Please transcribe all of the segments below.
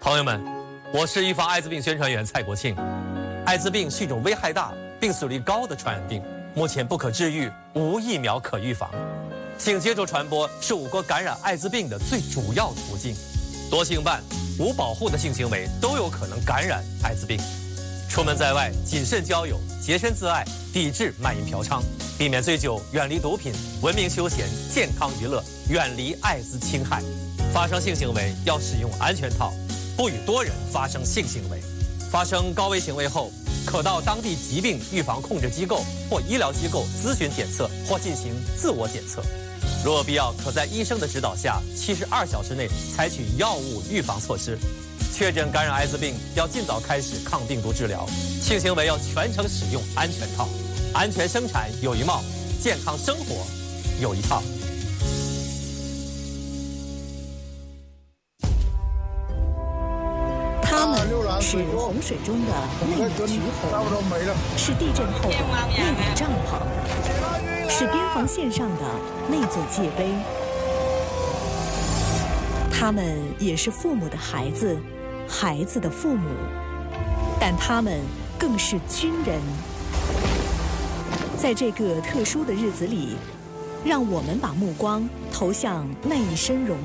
朋友们，我是预防艾滋病宣传员蔡国庆。艾滋病是一种危害大、病死率高的传染病，目前不可治愈，无疫苗可预防。性接触传播是我国感染艾滋病的最主要途径。多性伴、无保护的性行为都有可能感染艾滋病。出门在外，谨慎交友，洁身自爱，抵制卖淫嫖娼，避免醉酒，远离毒品，文明休闲，健康娱乐，远离艾滋侵害。发生性行为要使用安全套，不与多人发生性行为。发生高危行为后，可到当地疾病预防控制机构或医疗机构咨询检测或进行自我检测。如有必要，可在医生的指导下，72小时内采取药物预防措施。确诊感染艾滋病，要尽早开始抗病毒治疗。性行为要全程使用安全套。安全生产有一帽，健康生活有一套。 他们是洪水中的内母橘红，是地震后的那顶帐篷，是边防线上的那座界碑。他们也是父母的孩子，孩子的父母，但他们更是军人。在这个特殊的日子里，让我们把目光投向那一身戎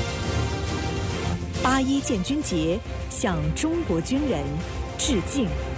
装。8·1建军节向中国军人致敬。